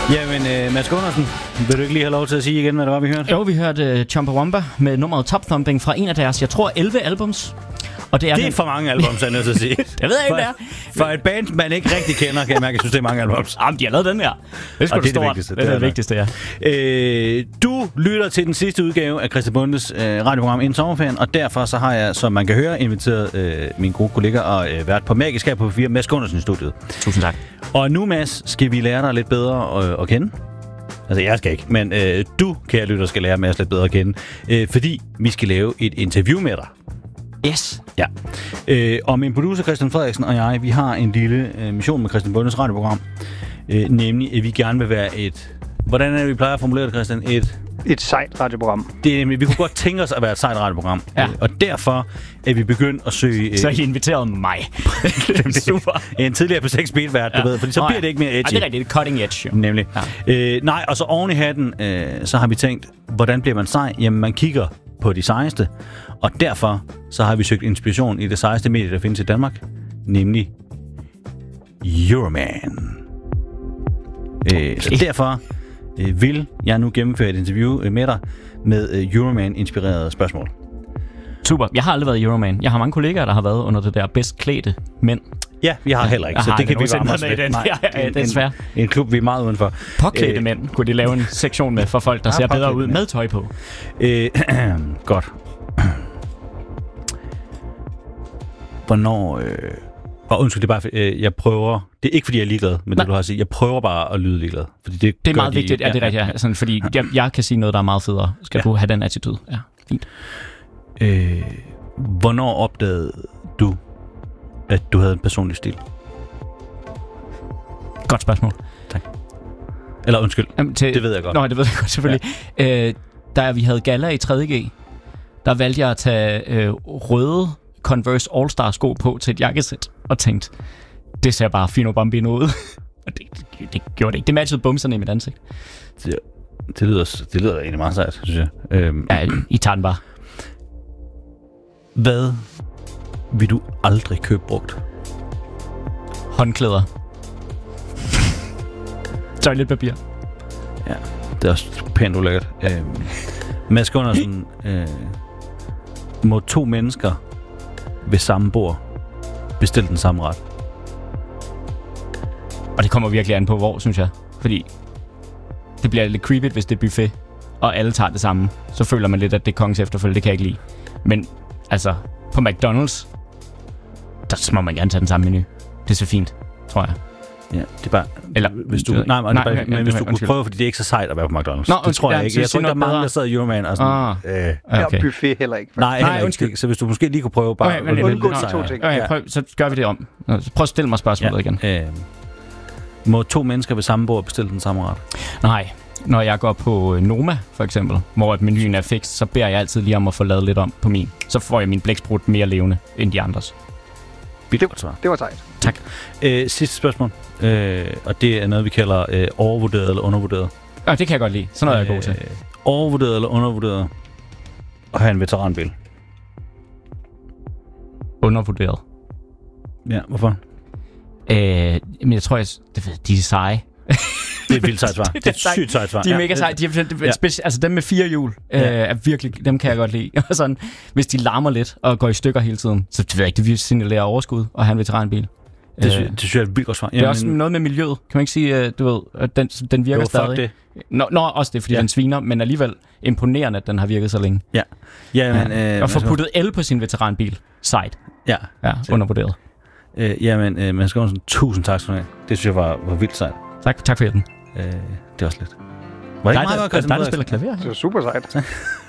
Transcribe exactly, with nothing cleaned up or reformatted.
Jamen, uh, Mads Gundersen, vil du ikke lige have lov til at sige igen, hvad det var, vi hørte? Jo, vi hørte uh, Chumbawamba med nummeret Top Thumping fra en af deres, jeg tror, elleve albums. Og det er, det er den... for mange albums, jeg er nødt til at sige. Jeg ved ikke, hvad det er. For et band, man ikke rigtig kender, kan jeg mærke, jeg synes, det er mange albums. Jamen, de har lavet den her. Det er sgu det, det vigtigste. Det er det, det vigtigste, ja. Øh, du lytter til den sidste udgave af Christian Bondes øh, radioprogram Inden Sommerferien, og derfor så har jeg, som man kan høre, inviteret øh, min gode kollega og øh, vært på Magisk på P fire, Mads Gundersen i studiet. Tusind tak. Og nu, Mads, skal vi lære dig lidt bedre at, at kende. Altså, jeg skal ikke, men øh, du, kære lytter, skal lære Mads lidt bedre at kende, øh, fordi vi skal lave et interview med dig. Yes. Ja. Øh, og min producer Christian Frederiksen og jeg, vi har en lille øh, mission med Christian Bondes radioprogram, øh, nemlig at vi gerne vil være et... Hvordan er det, vi plejer at formulere det, Christian? Et... Et sejt radioprogram. Det er nemlig, vi kunne godt tænke os at være et sejt radioprogram. Ja. Øh, og derfor er vi begyndt at søge... Øh, så I inviteret mig. Super. En tidligere på seks beat-vært, du ja. ved, fordi så Nå, bliver det ikke mere edgy. Ja, det er rigtigt, cutting edge. Jo. Nemlig. Ja. Øh, nej, og så oven i hatten, øh, så har vi tænkt, hvordan bliver man sej? Jamen, man kigger på de sejeste, og derfor så har vi søgt inspiration i det sejeste medie, der findes i Danmark, nemlig Euroman. Okay. Øh, så derfor øh, vil jeg nu gennemføre et interview øh, med dig med øh, Euroman-inspirerede spørgsmål. Super. Jeg har aldrig været Euroman. Jeg har mange kollegaer, der har været under det der bedst klædte mænd. Ja, vi har heller ikke, jeg så har det kan vi varme os med. Nej, ja, ja, det er svært. En, en klub, vi er meget udenfor. Påklædte øh, mænd kunne de lave en sektion med for folk, der ja, ser bedre ud med tøj på. Øh, godt. Hvornår... Øh, og undskyld, det er bare, øh, jeg prøver... Det er ikke, fordi jeg er ligeglad med det, du har at sige. Jeg prøver bare at lyde ligeglad. Fordi det det er meget de, vigtigt, ja, det er rigtigt. Ja. Sådan, fordi jeg, jeg kan sige noget, der er meget federe. Skal ja. du have den attitude? Ja, fint. Øh, hvornår opdagede du, at du havde en personlig stil? Godt spørgsmål. Tak. Eller undskyld, Jamen, til, det ved jeg godt. Nå, det ved jeg godt, selvfølgelig. Ja. Øh, da vi havde galla i tredje G, der valgte jeg at tage øh, røde Converse All-Star sko på til et jakkesæt, og tænkte, det ser bare fino bambino ud. Og det, det, det gjorde det ikke. Det matchede bumserne i mit ansigt. Det, det, lyder, det lyder egentlig meget sejt, synes jeg. Øhm, ja, I tager den bare. Hvad vil du aldrig købe brugt? Håndklæder. Toiletpapir. Ja, det er også pænt ulækkert. Øhm, Mads Gundersen, øh, må to mennesker ved samme bord bestille den samme ret? Og det kommer virkelig an på, hvor, synes jeg. Fordi det bliver lidt creepy, hvis det er buffet, og alle tager det samme. Så føler man lidt, at det er kongens efterfølge. Det kan jeg ikke lide. Men altså, på McDonald's, der må man gerne tage den samme menu. Det er så fint, tror jeg. Ja, det er bare... Eller, hvis du, nej, nej, bare, men hvis du kunne prøve, fordi det er ikke så sejt at være på McDonald's. Nå, det tror jeg ikke. Jeg tror ikke, der er mange, der sidder i Euroman og sådan... Ah, øh, okay. Ja, buffet heller ikke. Nej, heller ikke. Nej, så hvis du måske lige kunne prøve bare... Okay, men undgå de to ting. Okay, prøv, så gør vi det om. Prøv at stille mig spørgsmålet ja, igen. Øh, må to mennesker ved samme bord bestille den samme ret? Nej. Når jeg går på Noma, for eksempel, hvor menuen er fix, så beder jeg altid lige om at få lavet lidt om på min. Så får jeg min blæksprut mere levende end de andres. Det, det var sejt. Tak. Øh, sidste spørgsmål. Øh, og det er noget, vi kalder øh, overvurderet eller undervurderet. Ja, det kan jeg godt lide. Sådan noget øh, er jeg god til. Overvurderet eller undervurderet at have en veteranbil? Undervurderet. Ja, hvorfor? Øh, men jeg tror, jeg, det ved, de er seje. Det er et vildt sejt svar. Det er et sygt sejt svar. De er mega seje. De er, ja. speci- altså dem med fire hjul øh, er virkelig, dem kan jeg godt lide. Og sådan, hvis de larmer lidt og går i stykker hele tiden, så det ved jeg ikke, det vil signalere overskud at have en veteranbil. Det, synes, det synes jeg er et vildt godt svar. Det er også noget med miljøet. Kan man ikke sige, du ved, at den, den virker jo, stadig? Det. Nå, nå, også det, fordi ja. den sviner, men alligevel imponerende, at den har virket så længe. Ja. ja, men, ja. Øh, og få puttet el på sin veteranbil. Sejt. Ja. Ja, undervurderet. Øh, jamen, øh, Mads Gundersen, tusind tak skal du have. Det synes jeg var, var vildt sejt. Tak, tak for hjælpen. Øh, det er også lidt. Var det ikke meget godt, Christian? Der, der spiller klaver. Det var super sejt.